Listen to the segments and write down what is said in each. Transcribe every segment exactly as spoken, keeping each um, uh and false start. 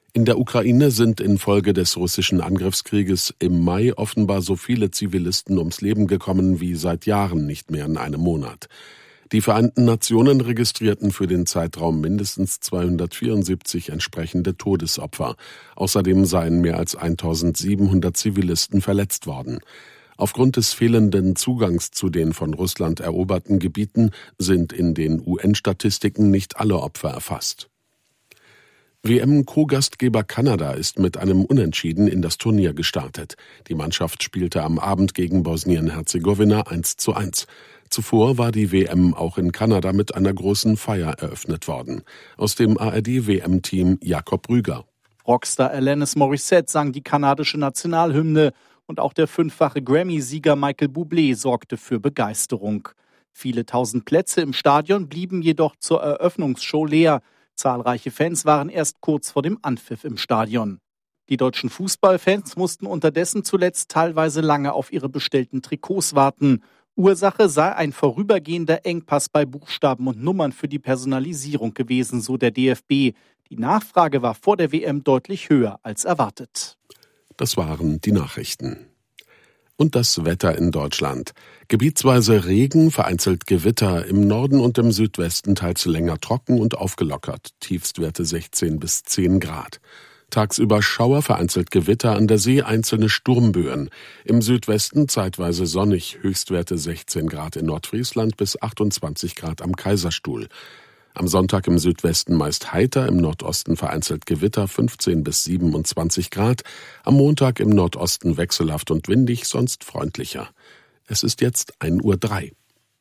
In der Ukraine sind infolge des russischen Angriffskrieges im Mai offenbar so viele Zivilisten ums Leben gekommen wie seit Jahren nicht mehr in einem Monat. Die Vereinten Nationen registrierten für den Zeitraum mindestens zweihundertvierundsiebzig entsprechende Todesopfer. Außerdem seien mehr als eintausendsiebenhundert Zivilisten verletzt worden. Aufgrund des fehlenden Zugangs zu den von Russland eroberten Gebieten sind in den U N-Statistiken nicht alle Opfer erfasst. W M-Co-Gastgeber Kanada ist mit einem Unentschieden in das Turnier gestartet. Die Mannschaft spielte am Abend gegen Bosnien-Herzegowina eins zu eins. Zuvor war die W M auch in Kanada mit einer großen Feier eröffnet worden. Aus dem A R D-W M-Team Jakob Rüger. Rockstar Alanis Morissette sang die kanadische Nationalhymne und auch der fünffache Grammy-Sieger Michael Bublé sorgte für Begeisterung. Viele tausend Plätze im Stadion blieben jedoch zur Eröffnungsshow leer. Zahlreiche Fans waren erst kurz vor dem Anpfiff im Stadion. Die deutschen Fußballfans mussten unterdessen zuletzt teilweise lange auf ihre bestellten Trikots warten. Ursache sei ein vorübergehender Engpass bei Buchstaben und Nummern für die Personalisierung gewesen, so der D F B. Die Nachfrage war vor der W M deutlich höher als erwartet. Das waren die Nachrichten. Und das Wetter in Deutschland. Gebietsweise Regen, vereinzelt Gewitter, im Norden und im Südwesten teils länger trocken und aufgelockert. Tiefstwerte sechzehn bis zehn Grad. Tagsüber Schauer, vereinzelt Gewitter, an der See einzelne Sturmböen. Im Südwesten zeitweise sonnig, Höchstwerte sechzehn Grad in Nordfriesland bis achtundzwanzig Grad am Kaiserstuhl. Am Sonntag im Südwesten meist heiter, im Nordosten vereinzelt Gewitter, fünfzehn bis siebenundzwanzig Grad. Am Montag im Nordosten wechselhaft und windig, sonst freundlicher. Es ist jetzt ein Uhr drei.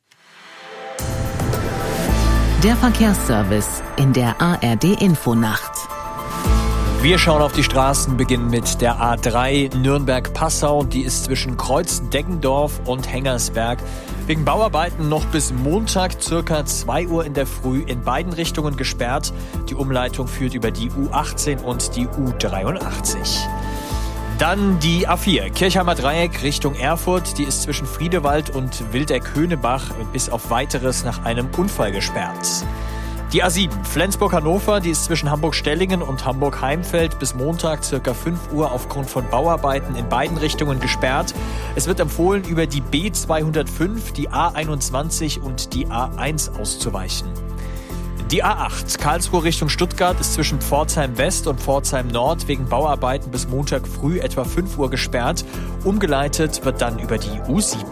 Der Verkehrsservice in der A R D-Infonacht. Wir schauen auf die Straßen, beginnen mit der A drei Nürnberg-Passau. Die ist zwischen Kreuz-Deggendorf und Hengersberg wegen Bauarbeiten noch bis Montag circa zwei Uhr in der Früh in beiden Richtungen gesperrt. Die Umleitung führt über die U achtzehn und die U dreiundachtzig. Dann die A vier, Kirchheimer Dreieck Richtung Erfurt. Die ist zwischen Friedewald und Wildeck-Höhnebach bis auf Weiteres nach einem Unfall gesperrt. Die A sieben, Flensburg-Hannover, die ist zwischen Hamburg-Stellingen und Hamburg-Heimfeld bis Montag circa fünf Uhr aufgrund von Bauarbeiten in beiden Richtungen gesperrt. Es wird empfohlen, über die B zweihundertfünf, die A einundzwanzig und die A eins auszuweichen. Die A acht, Karlsruhe Richtung Stuttgart, ist zwischen Pforzheim West und Pforzheim Nord wegen Bauarbeiten bis Montag früh etwa fünf Uhr gesperrt. Umgeleitet wird dann über die U sieben.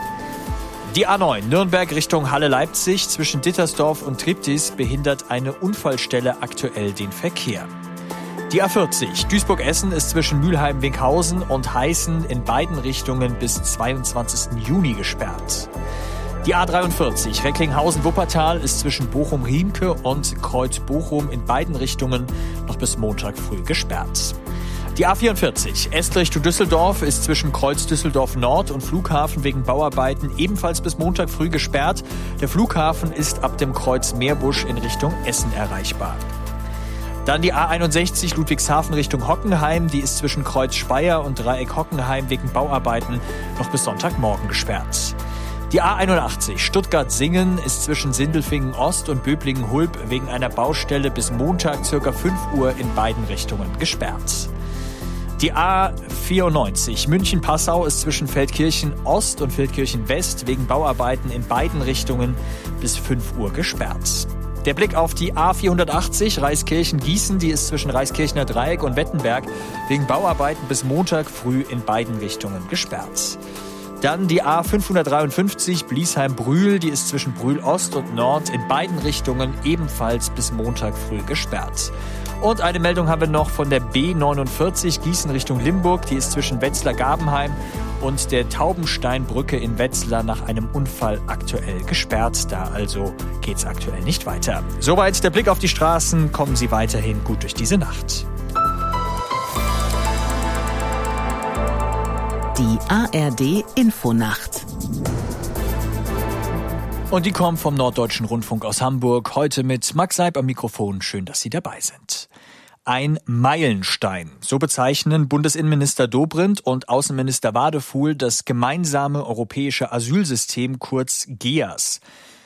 Die A neun, Nürnberg Richtung Halle-Leipzig, zwischen Dittersdorf und Triptis behindert eine Unfallstelle aktuell den Verkehr. Die A vierzig, Duisburg-Essen, ist zwischen Mülheim-Winkhausen und Heißen in beiden Richtungen bis zweiundzwanzigsten Juni gesperrt. Die A dreiundvierzig, Recklinghausen-Wuppertal, ist zwischen Bochum-Riemke und Kreuz-Bochum in beiden Richtungen noch bis Montag früh gesperrt. Die A vierundvierzig, Est Richtung Düsseldorf, ist zwischen Kreuz Düsseldorf Nord und Flughafen wegen Bauarbeiten ebenfalls bis Montag früh gesperrt. Der Flughafen ist ab dem Kreuz Meerbusch in Richtung Essen erreichbar. Dann die A einundsechzig, Ludwigshafen Richtung Hockenheim, die ist zwischen Kreuz Speyer und Dreieck Hockenheim wegen Bauarbeiten noch bis Sonntagmorgen gesperrt. Die A einundachtzig, Stuttgart-Singen, ist zwischen Sindelfingen Ost und Böblingen-Hulb wegen einer Baustelle bis Montag ca. fünf Uhr in beiden Richtungen gesperrt. Die A vierundneunzig, München-Passau, ist zwischen Feldkirchen Ost und Feldkirchen West wegen Bauarbeiten in beiden Richtungen bis fünf Uhr gesperrt. Der Blick auf die A vierhundertachtzig, Reiskirchen-Gießen, die ist zwischen Reiskirchener Dreieck und Wettenberg wegen Bauarbeiten bis Montag früh in beiden Richtungen gesperrt. Dann die A fünfhundertdreiundfünfzig, Bliesheim-Brühl, die ist zwischen Brühl Ost und Nord in beiden Richtungen ebenfalls bis Montag früh gesperrt. Und eine Meldung haben wir noch von der B neunundvierzig, Gießen Richtung Limburg, die ist zwischen Wetzlar-Gabenheim und der Taubensteinbrücke in Wetzlar nach einem Unfall aktuell gesperrt. Da also geht's aktuell nicht weiter. Soweit der Blick auf die Straßen, kommen Sie weiterhin gut durch diese Nacht. Die A R D-Infonacht. Und die kommen vom Norddeutschen Rundfunk aus Hamburg. Heute mit Max Seib am Mikrofon. Schön, dass Sie dabei sind. Ein Meilenstein. So bezeichnen Bundesinnenminister Dobrindt und Außenminister Wadefuhl das gemeinsame europäische Asylsystem, kurz G E A S.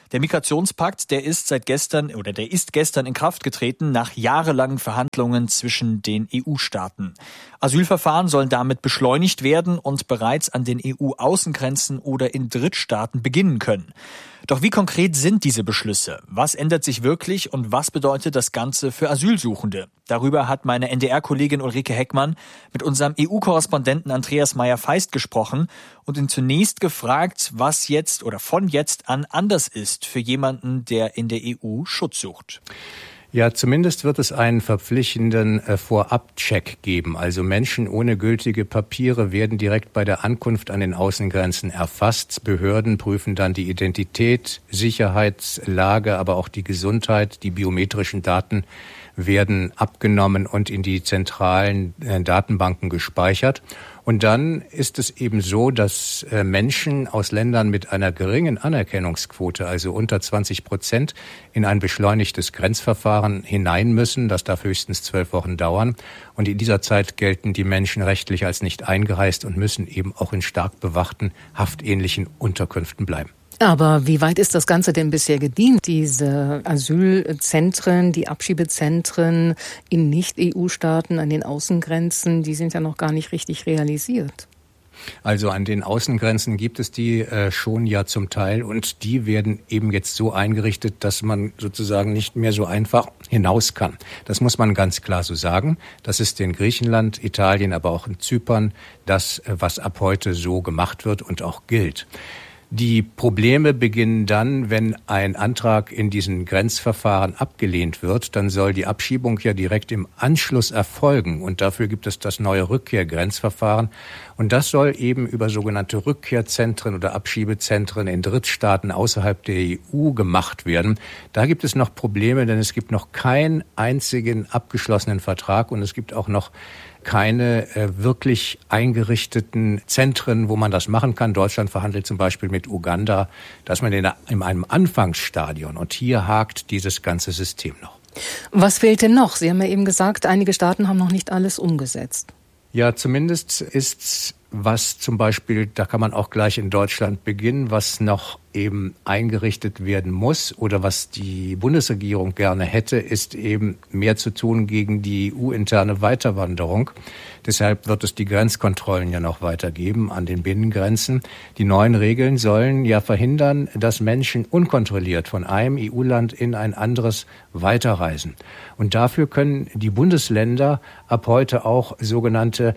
Der Migrationspakt, der ist seit gestern oder der ist gestern in Kraft getreten nach jahrelangen Verhandlungen zwischen den E U-Staaten. Asylverfahren sollen damit beschleunigt werden und bereits an den E U-Außengrenzen oder in Drittstaaten beginnen können. Doch wie konkret sind diese Beschlüsse? Was ändert sich wirklich und was bedeutet das Ganze für Asylsuchende? Darüber hat meine N D R-Kollegin Ulrike Heckmann mit unserem E U-Korrespondenten Andreas Meyer-Feist gesprochen und ihn zunächst gefragt, was jetzt oder von jetzt an anders ist für jemanden, der in der E U Schutz sucht. Ja, zumindest wird es einen verpflichtenden äh, Vorabcheck geben. Also Menschen ohne gültige Papiere werden direkt bei der Ankunft an den Außengrenzen erfasst. Behörden prüfen dann die Identität, Sicherheitslage, aber auch die Gesundheit. Die biometrischen Daten werden abgenommen und in die zentralen äh, Datenbanken gespeichert. Und dann ist es eben so, dass äh, Menschen aus Ländern mit einer geringen Anerkennungsquote, also unter zwanzig Prozent, in ein beschleunigtes Grenzverfahren hinein müssen. Das darf höchstens zwölf Wochen dauern. Und in dieser Zeit gelten die Menschen rechtlich als nicht eingereist und müssen eben auch in stark bewachten, haftähnlichen Unterkünften bleiben. Aber wie weit ist das Ganze denn bisher gedient? Diese Asylzentren, die Abschiebezentren in Nicht-E U-Staaten an den Außengrenzen, die sind ja noch gar nicht richtig realisiert. Also an den Außengrenzen gibt es die äh, schon ja zum Teil und die werden eben jetzt so eingerichtet, dass man sozusagen nicht mehr so einfach hinaus kann. Das muss man ganz klar so sagen. Das ist in Griechenland, Italien, aber auch in Zypern das, was ab heute so gemacht wird und auch gilt. Die Probleme beginnen dann, wenn ein Antrag in diesen Grenzverfahren abgelehnt wird, dann soll die Abschiebung ja direkt im Anschluss erfolgen und dafür gibt es das neue Rückkehrgrenzverfahren und das soll eben über sogenannte Rückkehrzentren oder Abschiebezentren in Drittstaaten außerhalb der E U gemacht werden. Da gibt es noch Probleme, denn es gibt noch keinen einzigen abgeschlossenen Vertrag und es gibt auch noch keine äh, wirklich eingerichteten Zentren, wo man das machen kann. Deutschland verhandelt zum Beispiel mit Uganda, dass man in, in einem Anfangsstadion und hier hakt dieses ganze System noch. Was fehlt denn noch? Sie haben ja eben gesagt, einige Staaten haben noch nicht alles umgesetzt. Ja, zumindest ist was zum Beispiel, da kann man auch gleich in Deutschland beginnen, was noch eben eingerichtet werden muss oder was die Bundesregierung gerne hätte, ist eben mehr zu tun gegen die E U-interne Weiterwanderung. Deshalb wird es die Grenzkontrollen ja noch weitergeben an den Binnengrenzen. Die neuen Regeln sollen ja verhindern, dass Menschen unkontrolliert von einem E U-Land in ein anderes weiterreisen. Und dafür können die Bundesländer ab heute auch sogenannte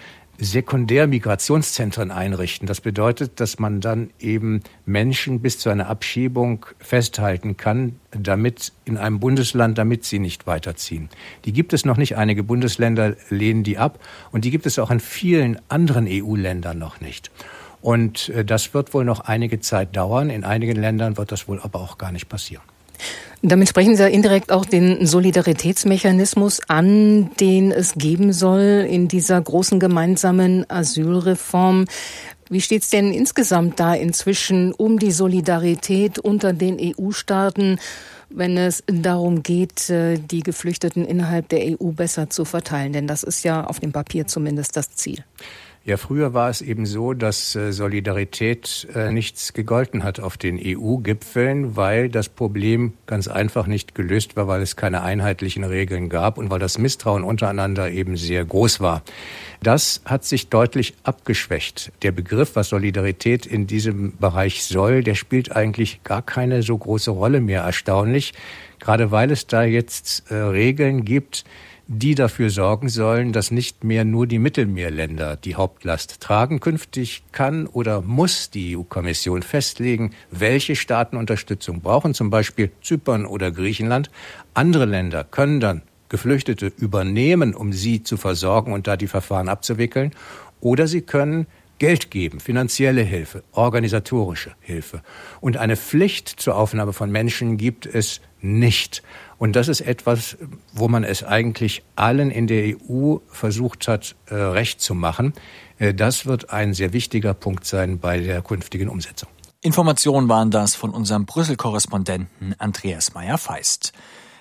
Sekundärmigrationszentren einrichten. Das bedeutet, dass man dann eben Menschen bis zu einer Abschiebung festhalten kann, damit in einem Bundesland, damit sie nicht weiterziehen. Die gibt es noch nicht. Einige Bundesländer lehnen die ab und die gibt es auch in vielen anderen E U-Ländern noch nicht. Und das wird wohl noch einige Zeit dauern. In einigen Ländern wird das wohl aber auch gar nicht passieren. Damit sprechen Sie ja indirekt auch den Solidaritätsmechanismus an, den es geben soll in dieser großen gemeinsamen Asylreform. Wie steht's denn insgesamt da inzwischen um die Solidarität unter den E U-Staaten, wenn es darum geht, die Geflüchteten innerhalb der E U besser zu verteilen? Denn das ist ja auf dem Papier zumindest das Ziel. Ja, früher war es eben so, dass äh, Solidarität äh, nichts gegolten hat auf den E U-Gipfeln, weil das Problem ganz einfach nicht gelöst war, weil es keine einheitlichen Regeln gab und weil das Misstrauen untereinander eben sehr groß war. Das hat sich deutlich abgeschwächt. Der Begriff, was Solidarität in diesem Bereich soll, der spielt eigentlich gar keine so große Rolle mehr, erstaunlich. Gerade weil es da jetzt äh, Regeln gibt, die dafür sorgen sollen, dass nicht mehr nur die Mittelmeerländer die Hauptlast tragen. Künftig kann oder muss die E U-Kommission festlegen, welche Staaten Unterstützung brauchen, zum Beispiel Zypern oder Griechenland. Andere Länder können dann Geflüchtete übernehmen, um sie zu versorgen und da die Verfahren abzuwickeln. Oder sie können Geld geben, finanzielle Hilfe, organisatorische Hilfe. Und eine Pflicht zur Aufnahme von Menschen gibt es nicht. Und das ist etwas, wo man es eigentlich allen in der E U versucht hat, äh, recht zu machen. Äh, das wird ein sehr wichtiger Punkt sein bei der künftigen Umsetzung. Informationen waren das von unserem Brüssel-Korrespondenten Andreas Meyer-Feist.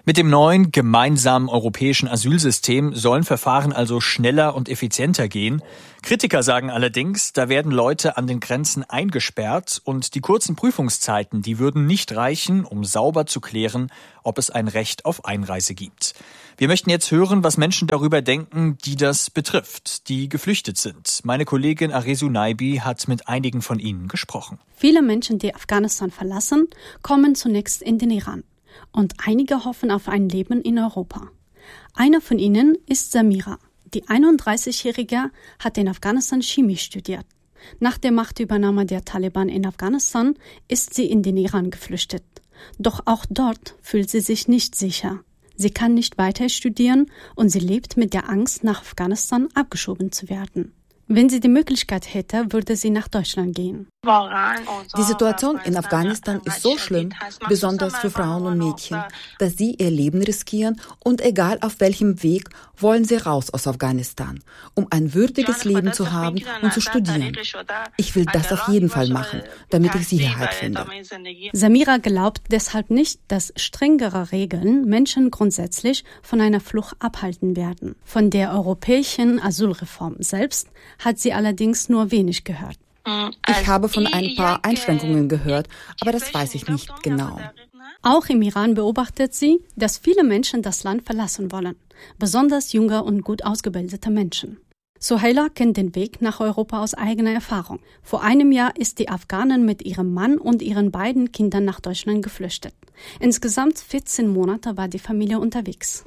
Mit dem neuen gemeinsamen europäischen Asylsystem sollen Verfahren also schneller und effizienter gehen. Kritiker sagen allerdings, da werden Leute an den Grenzen eingesperrt und die kurzen Prüfungszeiten, die würden nicht reichen, um sauber zu klären, ob es ein Recht auf Einreise gibt. Wir möchten jetzt hören, was Menschen darüber denken, die das betrifft, die geflüchtet sind. Meine Kollegin Aresu Naibi hat mit einigen von ihnen gesprochen. Viele Menschen, die Afghanistan verlassen, kommen zunächst in den Iran. Und einige hoffen auf ein Leben in Europa. Einer von ihnen ist Samira. Die einunddreißigjährige hat in Afghanistan Chemie studiert. Nach der Machtübernahme der Taliban in Afghanistan ist sie in den Iran geflüchtet. Doch auch dort fühlt sie sich nicht sicher. Sie kann nicht weiter studieren und sie lebt mit der Angst, nach Afghanistan abgeschoben zu werden. Wenn sie die Möglichkeit hätte, würde sie nach Deutschland gehen. Die Situation in Afghanistan ist so schlimm, besonders für Frauen und Mädchen, dass sie ihr Leben riskieren und egal auf welchem Weg, wollen sie raus aus Afghanistan, um ein würdiges Leben zu haben und zu studieren. Ich will das auf jeden Fall machen, damit ich Sicherheit finde. Samira glaubt deshalb nicht, dass strengere Regeln Menschen grundsätzlich von einer Flucht abhalten werden. Von der europäischen Asylreform selbst hat sie allerdings nur wenig gehört. Ich habe von ein paar Einschränkungen gehört, aber das weiß ich nicht genau. Auch im Iran beobachtet sie, dass viele Menschen das Land verlassen wollen, besonders junge und gut ausgebildete Menschen. Sohaila kennt den Weg nach Europa aus eigener Erfahrung. Vor einem Jahr ist die Afghanin mit ihrem Mann und ihren beiden Kindern nach Deutschland geflüchtet. Insgesamt vierzehn Monate war die Familie unterwegs.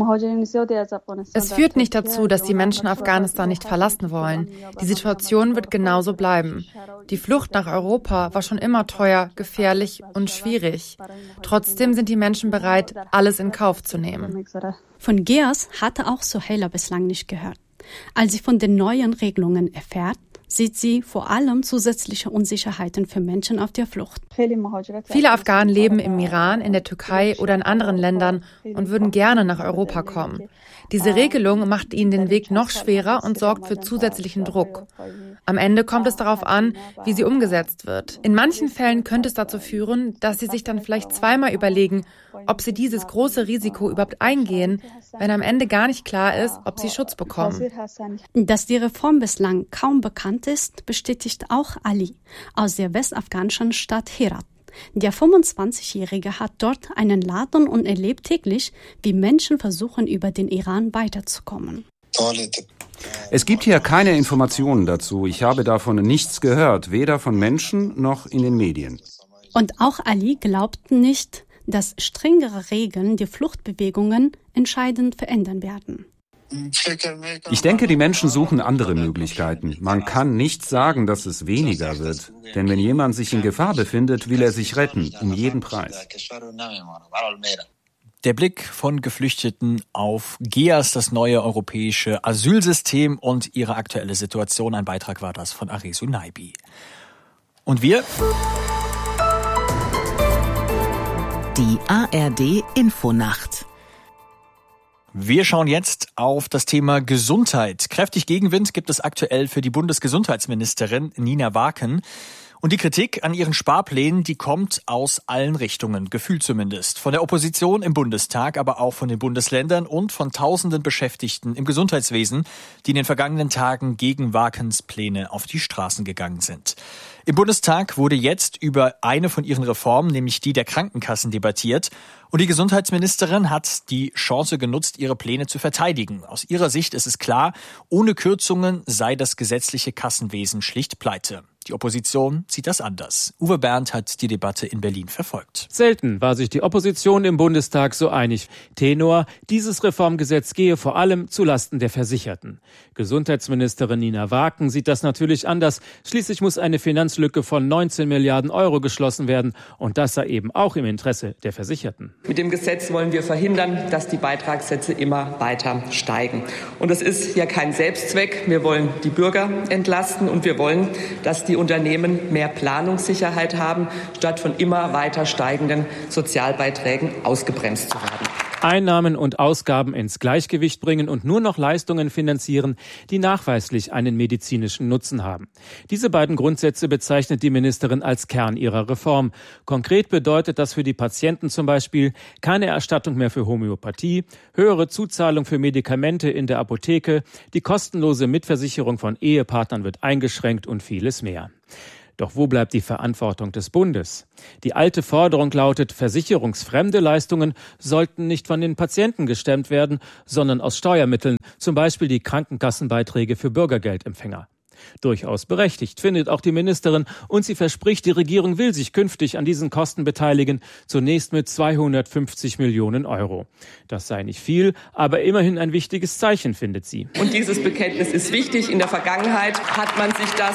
Es führt nicht dazu, dass die Menschen Afghanistan nicht verlassen wollen. Die Situation wird genauso bleiben. Die Flucht nach Europa war schon immer teuer, gefährlich und schwierig. Trotzdem sind die Menschen bereit, alles in Kauf zu nehmen. Von Geas hatte auch Sohaila bislang nicht gehört. Als sie von den neuen Regelungen erfährt, sieht sie vor allem zusätzliche Unsicherheiten für Menschen auf der Flucht. Viele Afghanen leben im Iran, in der Türkei oder in anderen Ländern und würden gerne nach Europa kommen. Diese Regelung macht ihnen den Weg noch schwerer und sorgt für zusätzlichen Druck. Am Ende kommt es darauf an, wie sie umgesetzt wird. In manchen Fällen könnte es dazu führen, dass sie sich dann vielleicht zweimal überlegen, ob sie dieses große Risiko überhaupt eingehen, wenn am Ende gar nicht klar ist, ob sie Schutz bekommen. Dass die Reform bislang kaum bekannt ist, bestätigt auch Ali aus der westafghanischen Stadt Herat. Der fünfundzwanzigjährige hat dort einen Laden und erlebt täglich, wie Menschen versuchen, über den Iran weiterzukommen. Es gibt hier keine Informationen dazu. Ich habe davon nichts gehört, weder von Menschen noch in den Medien. Und auch Ali glaubt nicht, dass strengere Regeln die Fluchtbewegungen entscheidend verändern werden. Ich denke, die Menschen suchen andere Möglichkeiten. Man kann nicht sagen, dass es weniger wird. Denn wenn jemand sich in Gefahr befindet, will er sich retten, um jeden Preis. Der Blick von Geflüchteten auf Geas, das neue europäische Asylsystem und ihre aktuelle Situation. Ein Beitrag war das von Aresu Naibi. Und wir? Die A R D Infonacht. Wir schauen jetzt auf das Thema Gesundheit. Kräftig Gegenwind gibt es aktuell für die Bundesgesundheitsministerin Nina Waken. Und die Kritik an ihren Sparplänen, die kommt aus allen Richtungen, gefühlt zumindest. Von der Opposition im Bundestag, aber auch von den Bundesländern und von tausenden Beschäftigten im Gesundheitswesen, die in den vergangenen Tagen gegen Wakens Pläne auf die Straßen gegangen sind. Im Bundestag wurde jetzt über eine von ihren Reformen, nämlich die der Krankenkassen, debattiert. Und die Gesundheitsministerin hat die Chance genutzt, ihre Pläne zu verteidigen. Aus ihrer Sicht ist es klar, ohne Kürzungen sei das gesetzliche Kassenwesen schlicht pleite. Die Opposition sieht das anders. Uwe Berndt hat die Debatte in Berlin verfolgt. Selten war sich die Opposition im Bundestag so einig. Tenor, dieses Reformgesetz gehe vor allem zulasten der Versicherten. Gesundheitsministerin Nina Waken sieht das natürlich anders. Schließlich muss eine Finanzlücke von neunzehn Milliarden Euro geschlossen werden. Und das sei eben auch im Interesse der Versicherten. Mit dem Gesetz wollen wir verhindern, dass die Beitragssätze immer weiter steigen. Und es ist ja kein Selbstzweck. Wir wollen die Bürger entlasten und wir wollen, dass die Unternehmen mehr Planungssicherheit haben, statt von immer weiter steigenden Sozialbeiträgen ausgebremst zu werden. Einnahmen und Ausgaben ins Gleichgewicht bringen und nur noch Leistungen finanzieren, die nachweislich einen medizinischen Nutzen haben. Diese beiden Grundsätze bezeichnet die Ministerin als Kern ihrer Reform. Konkret bedeutet das für die Patienten zum Beispiel keine Erstattung mehr für Homöopathie, höhere Zuzahlung für Medikamente in der Apotheke, die kostenlose Mitversicherung von Ehepartnern wird eingeschränkt und vieles mehr. Doch wo bleibt die Verantwortung des Bundes? Die alte Forderung lautet, versicherungsfremde Leistungen sollten nicht von den Patienten gestemmt werden, sondern aus Steuermitteln, zum Beispiel die Krankenkassenbeiträge für Bürgergeldempfänger. Durchaus berechtigt, findet auch die Ministerin, und sie verspricht, die Regierung will sich künftig an diesen Kosten beteiligen, zunächst mit zweihundertfünfzig Millionen Euro. Das sei nicht viel, aber immerhin ein wichtiges Zeichen, findet sie. Und dieses Bekenntnis ist wichtig. In der Vergangenheit hat man sich das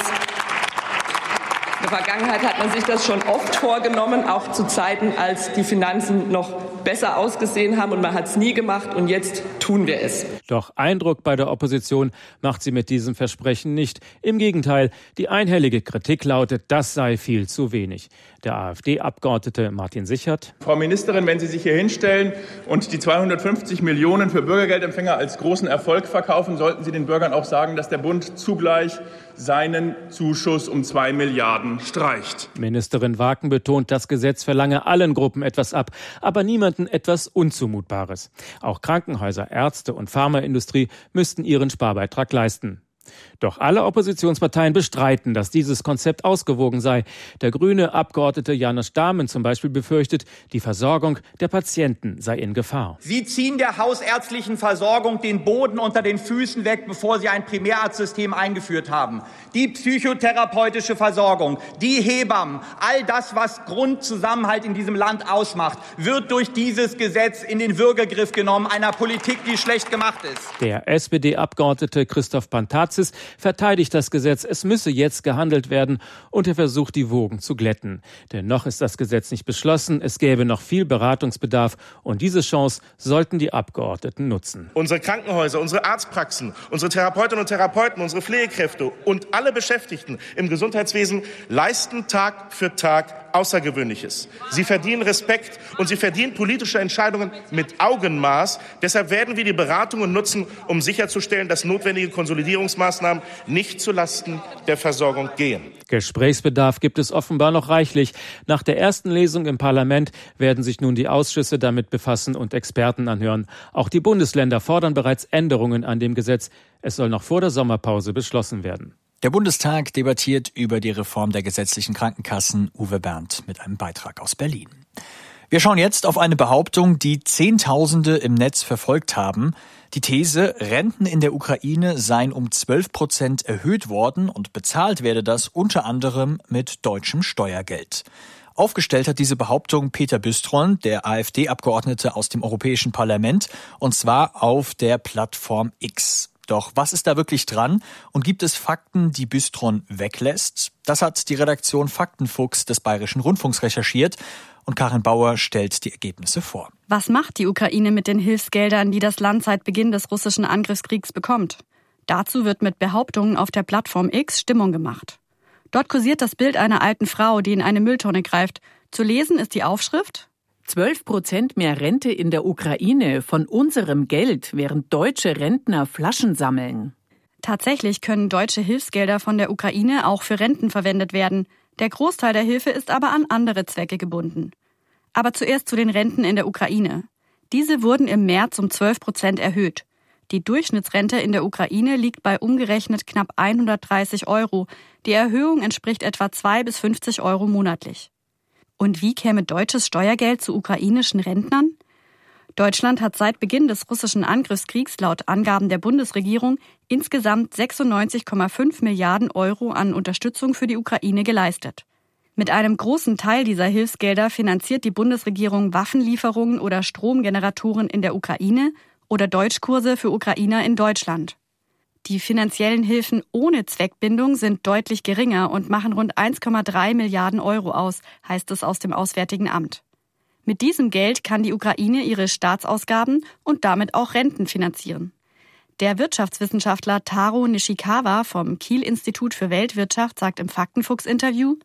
In der Vergangenheit hat man sich das schon oft vorgenommen, auch zu Zeiten, als die Finanzen noch besser ausgesehen haben, und man hat es nie gemacht, und jetzt tun wir es. Doch Eindruck bei der Opposition macht sie mit diesem Versprechen nicht. Im Gegenteil, die einhellige Kritik lautet, das sei viel zu wenig. Der AfD-Abgeordnete Martin Sichert. Frau Ministerin, wenn Sie sich hier hinstellen und die zweihundertfünfzig Millionen für Bürgergeldempfänger als großen Erfolg verkaufen, sollten Sie den Bürgern auch sagen, dass der Bund zugleich seinen Zuschuss um zwei Milliarden streicht. Ministerin Waken betont, das Gesetz verlange allen Gruppen etwas ab, aber niemanden etwas Unzumutbares. Auch Krankenhäuser, Ärzte und Pharmaindustrie müssten ihren Sparbeitrag leisten. Doch alle Oppositionsparteien bestreiten, dass dieses Konzept ausgewogen sei. Der grüne Abgeordnete Janusz Dahmen zum Beispiel befürchtet, die Versorgung der Patienten sei in Gefahr. Sie ziehen der hausärztlichen Versorgung den Boden unter den Füßen weg, bevor Sie ein Primärarztsystem eingeführt haben. Die psychotherapeutische Versorgung, die Hebammen, all das, was Grundzusammenhalt in diesem Land ausmacht, wird durch dieses Gesetz in den Würgegriff genommen, einer Politik, die schlecht gemacht ist. Der S P D-Abgeordnete Christoph Pantazis verteidigt das Gesetz, es müsse jetzt gehandelt werden, und er versucht, die Wogen zu glätten. Denn noch ist das Gesetz nicht beschlossen, es gäbe noch viel Beratungsbedarf, und diese Chance sollten die Abgeordneten nutzen. Unsere Krankenhäuser, unsere Arztpraxen, unsere Therapeutinnen und Therapeuten, unsere Pflegekräfte und alle Beschäftigten im Gesundheitswesen leisten Tag für Tag Außergewöhnliches. Sie verdienen Respekt und sie verdienen politische Entscheidungen mit Augenmaß. Deshalb werden wir die Beratungen nutzen, um sicherzustellen, dass notwendige Konsolidierungsmaßnahmen nicht zulasten der Versorgung gehen. Gesprächsbedarf gibt es offenbar noch reichlich. Nach der ersten Lesung im Parlament werden sich nun die Ausschüsse damit befassen und Experten anhören. Auch die Bundesländer fordern bereits Änderungen an dem Gesetz. Es soll noch vor der Sommerpause beschlossen werden. Der Bundestag debattiert über die Reform der gesetzlichen Krankenkassen. Uwe Berndt mit einem Beitrag aus Berlin. Wir schauen jetzt auf eine Behauptung, die Zehntausende im Netz verfolgt haben. Die These, Renten in der Ukraine seien um zwölf Prozent erhöht worden, und bezahlt werde das unter anderem mit deutschem Steuergeld. Aufgestellt hat diese Behauptung Peter Bystron, der AfD-Abgeordnete aus dem Europäischen Parlament, und zwar auf der Plattform X. Doch was ist da wirklich dran, und gibt es Fakten, die Bystron weglässt? Das hat die Redaktion Faktenfuchs des Bayerischen Rundfunks recherchiert, und Karin Bauer stellt die Ergebnisse vor. Was macht die Ukraine mit den Hilfsgeldern, die das Land seit Beginn des russischen Angriffskriegs bekommt? Dazu wird mit Behauptungen auf der Plattform X Stimmung gemacht. Dort kursiert das Bild einer alten Frau, die in eine Mülltonne greift. Zu lesen ist die Aufschrift: zwölf Prozent mehr Rente in der Ukraine von unserem Geld, während deutsche Rentner Flaschen sammeln. Tatsächlich können deutsche Hilfsgelder von der Ukraine auch für Renten verwendet werden. Der Großteil der Hilfe ist aber an andere Zwecke gebunden. Aber zuerst zu den Renten in der Ukraine. Diese wurden im März um zwölf Prozent erhöht. Die Durchschnittsrente in der Ukraine liegt bei umgerechnet knapp hundertdreißig Euro. Die Erhöhung entspricht etwa zwei bis fünfzig Euro monatlich. Und wie käme deutsches Steuergeld zu ukrainischen Rentnern? Deutschland hat seit Beginn des russischen Angriffskriegs laut Angaben der Bundesregierung insgesamt sechsundneunzig Komma fünf Milliarden Euro an Unterstützung für die Ukraine geleistet. Mit einem großen Teil dieser Hilfsgelder finanziert die Bundesregierung Waffenlieferungen oder Stromgeneratoren in der Ukraine oder Deutschkurse für Ukrainer in Deutschland. Die finanziellen Hilfen ohne Zweckbindung sind deutlich geringer und machen rund eins Komma drei Milliarden Euro aus, heißt es aus dem Auswärtigen Amt. Mit diesem Geld kann die Ukraine ihre Staatsausgaben und damit auch Renten finanzieren. Der Wirtschaftswissenschaftler Taro Nishikawa vom Kiel-Institut für Weltwirtschaft sagt im Faktenfuchs-Interview: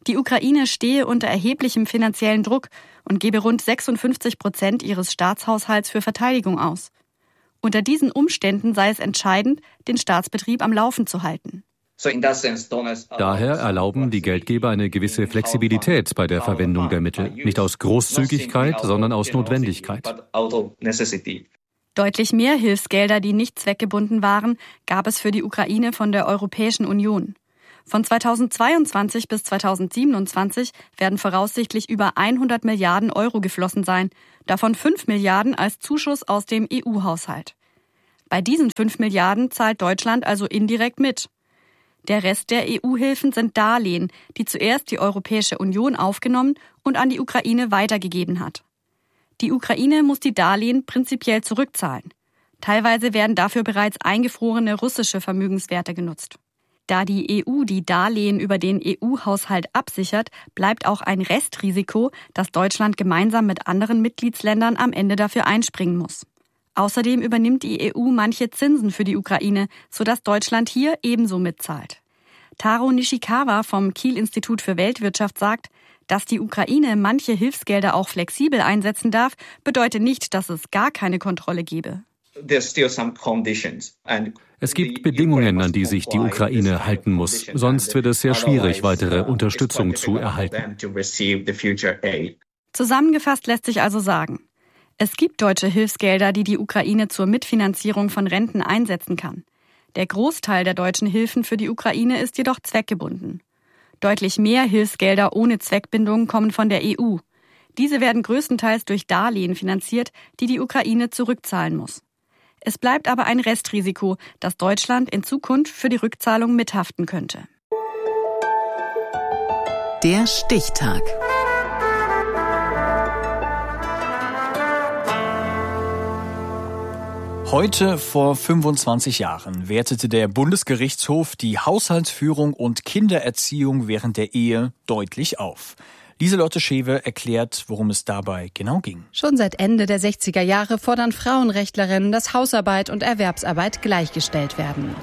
Die Ukraine stehe unter erheblichem finanziellen Druck und gebe rund sechsundfünfzig Prozent ihres Staatshaushalts für Verteidigung aus. Unter diesen Umständen sei es entscheidend, den Staatsbetrieb am Laufen zu halten. Daher erlauben die Geldgeber eine gewisse Flexibilität bei der Verwendung der Mittel. Nicht aus Großzügigkeit, sondern aus Notwendigkeit. Deutlich mehr Hilfsgelder, die nicht zweckgebunden waren, gab es für die Ukraine von der Europäischen Union. Von zweitausendzweiundzwanzig bis zweitausendsiebenundzwanzig werden voraussichtlich über hundert Milliarden Euro geflossen sein, davon fünf Milliarden als Zuschuss aus dem E U-Haushalt. Bei diesen fünf Milliarden zahlt Deutschland also indirekt mit. Der Rest der E U-Hilfen sind Darlehen, die zuerst die Europäische Union aufgenommen und an die Ukraine weitergegeben hat. Die Ukraine muss die Darlehen prinzipiell zurückzahlen. Teilweise werden dafür bereits eingefrorene russische Vermögenswerte genutzt. Da die E U die Darlehen über den E U-Haushalt absichert, bleibt auch ein Restrisiko, dass Deutschland gemeinsam mit anderen Mitgliedsländern am Ende dafür einspringen muss. Außerdem übernimmt die E U manche Zinsen für die Ukraine, sodass Deutschland hier ebenso mitzahlt. Taro Nishikawa vom Kiel-Institut für Weltwirtschaft sagt, dass die Ukraine manche Hilfsgelder auch flexibel einsetzen darf, bedeutet nicht, dass es gar keine Kontrolle gebe. Es gibt Bedingungen, an die sich die Ukraine halten muss. Sonst wird es sehr schwierig, weitere Unterstützung zu erhalten. Zusammengefasst lässt sich also sagen, es gibt deutsche Hilfsgelder, die die Ukraine zur Mitfinanzierung von Renten einsetzen kann. Der Großteil der deutschen Hilfen für die Ukraine ist jedoch zweckgebunden. Deutlich mehr Hilfsgelder ohne Zweckbindung kommen von der E U. Diese werden größtenteils durch Darlehen finanziert, die die Ukraine zurückzahlen muss. Es bleibt aber ein Restrisiko, dass Deutschland in Zukunft für die Rückzahlung mithaften könnte. Der Stichtag. Heute vor fünfundzwanzig Jahren wertete der Bundesgerichtshof die Haushaltsführung und Kindererziehung während der Ehe deutlich auf. Lieselotte Schewe erklärt, worum es dabei genau ging. Schon seit Ende der sechziger Jahre fordern Frauenrechtlerinnen, dass Hausarbeit und Erwerbsarbeit gleichgestellt werden.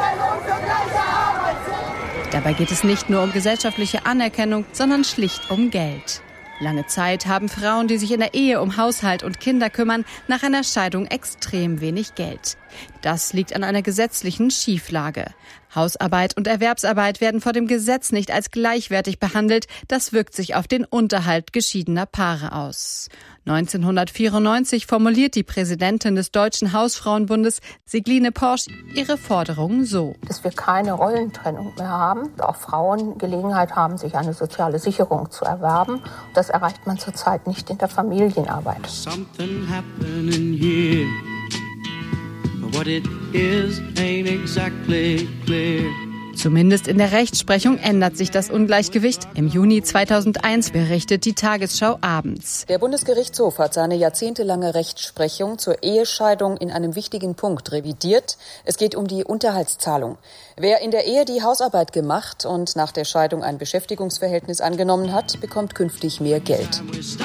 Dabei geht es nicht nur um gesellschaftliche Anerkennung, sondern schlicht um Geld. Lange Zeit haben Frauen, die sich in der Ehe um Haushalt und Kinder kümmern, nach einer Scheidung extrem wenig Geld. Das liegt an einer gesetzlichen Schieflage. Hausarbeit und Erwerbsarbeit werden vor dem Gesetz nicht als gleichwertig behandelt. Das wirkt sich auf den Unterhalt geschiedener Paare aus. neunzehnhundertvierundneunzig formuliert die Präsidentin des Deutschen Hausfrauenbundes, Sigline Porsch, ihre Forderungen so: Dass wir keine Rollentrennung mehr haben, auch Frauen Gelegenheit haben, sich eine soziale Sicherung zu erwerben. Das erreicht man zurzeit nicht in der Familienarbeit. Something happening here. What it is ain't exactly clear. Zumindest in der Rechtsprechung ändert sich das Ungleichgewicht. Im Juni zweitausendeins berichtet die Tagesschau abends. Der Bundesgerichtshof hat seine jahrzehntelange Rechtsprechung zur Ehescheidung in einem wichtigen Punkt revidiert. Es geht um die Unterhaltszahlung. Wer in der Ehe die Hausarbeit gemacht und nach der Scheidung ein Beschäftigungsverhältnis angenommen hat, bekommt künftig mehr Geld.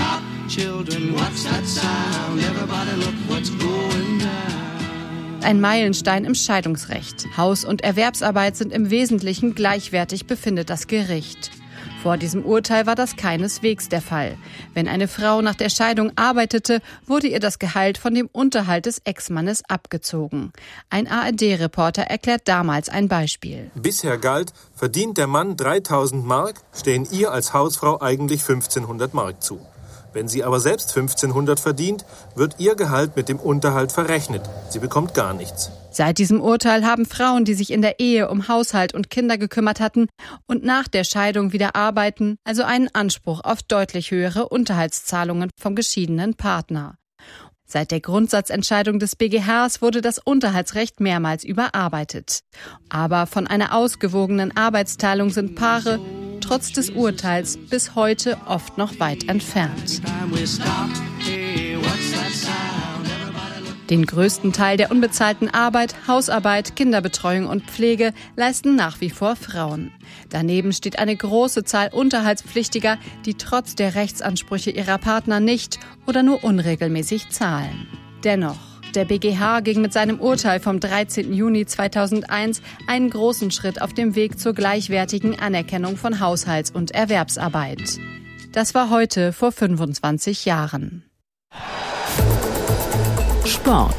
Ein Meilenstein im Scheidungsrecht. Haus- und Erwerbsarbeit sind im Wesentlichen gleichwertig, befindet das Gericht. Vor diesem Urteil war das keineswegs der Fall. Wenn eine Frau nach der Scheidung arbeitete, wurde ihr das Gehalt von dem Unterhalt des Ex-Mannes abgezogen. Ein A R D-Reporter erklärt damals ein Beispiel. Bisher galt, verdient der Mann dreitausend Mark, stehen ihr als Hausfrau eigentlich fünfzehnhundert Mark zu. Wenn sie aber selbst fünfzehnhundert verdient, wird ihr Gehalt mit dem Unterhalt verrechnet. Sie bekommt gar nichts. Seit diesem Urteil haben Frauen, die sich in der Ehe um Haushalt und Kinder gekümmert hatten und nach der Scheidung wieder arbeiten, also einen Anspruch auf deutlich höhere Unterhaltszahlungen vom geschiedenen Partner. Seit der Grundsatzentscheidung des B G Hs wurde das Unterhaltsrecht mehrmals überarbeitet. Aber von einer ausgewogenen Arbeitsteilung sind Paare trotz des Urteils bis heute oft noch weit entfernt. Den größten Teil der unbezahlten Arbeit, Hausarbeit, Kinderbetreuung und Pflege leisten nach wie vor Frauen. Daneben steht eine große Zahl Unterhaltspflichtiger, die trotz der Rechtsansprüche ihrer Partner nicht oder nur unregelmäßig zahlen. Dennoch, Der B G H ging mit seinem Urteil vom dreizehnten Juni zweitausendeins einen großen Schritt auf dem Weg zur gleichwertigen Anerkennung von Haushalts- und Erwerbsarbeit. Das war heute vor fünfundzwanzig Jahren. Sport.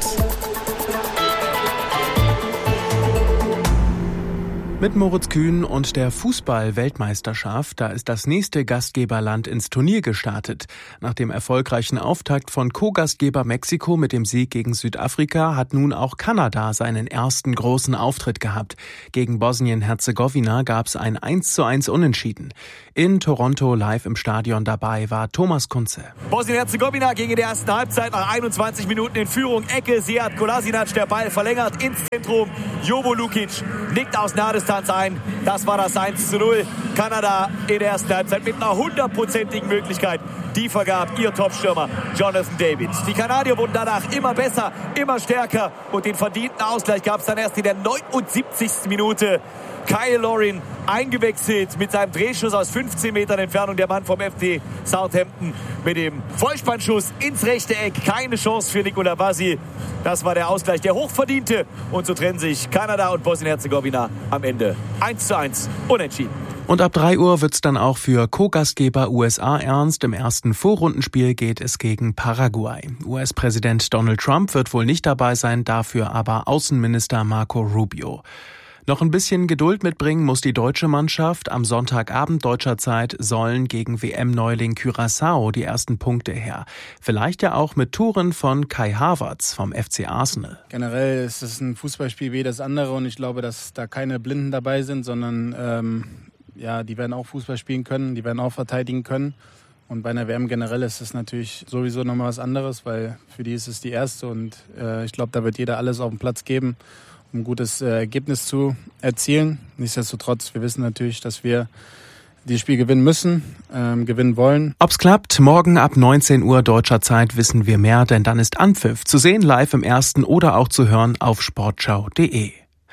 Mit Moritz Kühn und der Fußball-Weltmeisterschaft, da ist das nächste Gastgeberland ins Turnier gestartet. Nach dem erfolgreichen Auftakt von Co-Gastgeber Mexiko mit dem Sieg gegen Südafrika hat nun auch Kanada seinen ersten großen Auftritt gehabt. Gegen Bosnien-Herzegowina gab es ein eins zu eins Unentschieden. In Toronto live im Stadion dabei war Thomas Kunze. Bosnien-Herzegowina ging in der ersten Halbzeit nach einundzwanzig Minuten in Führung. Ecke, Sead Kolasinac, der Ball verlängert ins Zentrum. Jovo Lukic nickt aus Nahdistanz ein. Das war das eins zu null. Kanada in der ersten Halbzeit mit einer hundertprozentigen Möglichkeit. Die vergab ihr Topstürmer Jonathan David. Die Kanadier wurden danach immer besser, immer stärker und den verdienten Ausgleich gab es dann erst in der neunundsiebzigsten Minute. Kyle Lorin eingewechselt mit seinem Drehschuss aus fünfzehn Metern Entfernung. Der Mann vom F C Southampton mit dem Vollspannschuss ins rechte Eck. Keine Chance für Nikola Vasi. Das war der Ausgleich, der hochverdiente. Und so trennen sich Kanada und Bosnien-Herzegowina am Ende eins zu eins unentschieden. Und ab drei Uhr wird's dann auch für Co-Gastgeber U S A ernst. Im ersten Vorrundenspiel geht es gegen Paraguay. U S-Präsident Donald Trump wird wohl nicht dabei sein, dafür aber Außenminister Marco Rubio. Noch ein bisschen Geduld mitbringen muss die deutsche Mannschaft. Am Sonntagabend deutscher Zeit sollen gegen W M-Neuling Curaçao die ersten Punkte her. Vielleicht ja auch mit Touren von Kai Havertz vom F C Arsenal. Generell ist es ein Fußballspiel wie das andere und ich glaube, dass da keine Blinden dabei sind, sondern ähm, ja, die werden auch Fußball spielen können, die werden auch verteidigen können. Und bei einer W M generell ist es natürlich sowieso nochmal was anderes, weil für die ist es die erste und äh, ich glaube, da wird jeder alles auf den Platz geben, um ein gutes äh, Ergebnis zu erzielen. Nichtsdestotrotz, wir wissen natürlich, dass wir dieses Spiel gewinnen müssen, ähm, gewinnen wollen. Ob's klappt, morgen ab neunzehn Uhr deutscher Zeit wissen wir mehr, denn dann ist Anpfiff zu sehen live im Ersten oder auch zu hören auf sportschau punkt de.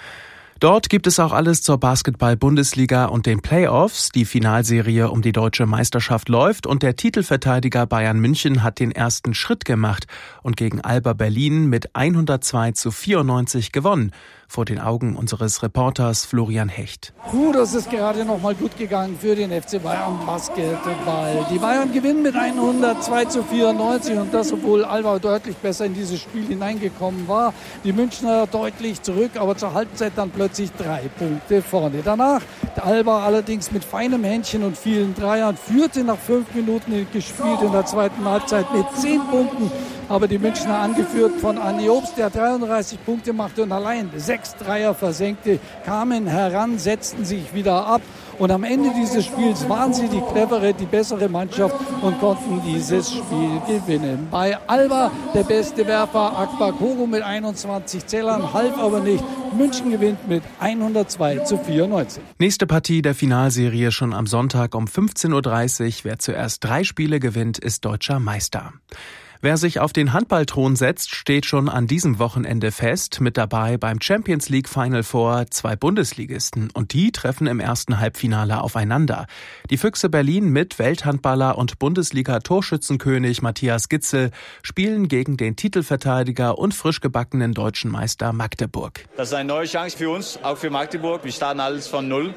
Dort gibt es auch alles zur Basketball-Bundesliga und den Playoffs. Die Finalserie um die deutsche Meisterschaft läuft und der Titelverteidiger Bayern München hat den ersten Schritt gemacht und gegen Alba Berlin mit hundertzwei zu vierundneunzig gewonnen. Vor den Augen unseres Reporters Florian Hecht. Puh, das ist gerade noch mal gut gegangen für den F C Bayern Basketball. Die Bayern gewinnen mit hundertzwei zu vierundneunzig und das, obwohl Alba deutlich besser in dieses Spiel hineingekommen war. Die Münchner deutlich zurück, aber zur Halbzeit dann plötzlich drei Punkte vorne. Danach Alba allerdings mit feinem Händchen und vielen Dreiern führte nach fünf Minuten gespielt in der zweiten Halbzeit mit zehn Punkten. Aber die Münchner, angeführt von Andi Obst, der dreiunddreißig Punkte machte und allein sechs Dreier versenkte, kamen heran, setzten sich wieder ab. Und am Ende dieses Spiels waren sie die clevere, die bessere Mannschaft und konnten dieses Spiel gewinnen. Bei Alba der beste Werfer Akbar Kogo mit einundzwanzig Zählern, half aber nicht. München gewinnt mit hundertzwei zu vierundneunzig. Nächste Partie der Finalserie schon am Sonntag um fünfzehn Uhr dreißig. Wer zuerst drei Spiele gewinnt, ist deutscher Meister. Wer sich auf den Handballthron setzt, steht schon an diesem Wochenende fest. Mit dabei beim Champions League Final Four zwei Bundesligisten. Und die treffen im ersten Halbfinale aufeinander. Die Füchse Berlin mit Welthandballer und Bundesliga-Torschützenkönig Matthias Gitzel spielen gegen den Titelverteidiger und frisch gebackenen deutschen Meister Magdeburg. Das ist eine neue Chance für uns, auch für Magdeburg. Wir starten alles von Null.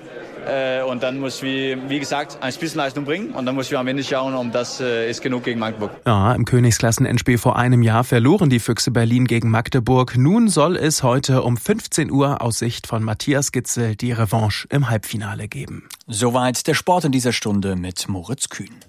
Und dann muss wir, wie gesagt, eine Spitzenleistung bringen. Und dann müssen wir am Ende schauen, ob das äh, ist genug gegen Magdeburg. Ja, im Königsklassen-Endspiel vor einem Jahr verloren die Füchse Berlin gegen Magdeburg. Nun soll es heute um fünfzehn Uhr aus Sicht von Matthias Gitzel die Revanche im Halbfinale geben. Soweit der Sport in dieser Stunde mit Moritz Kühn.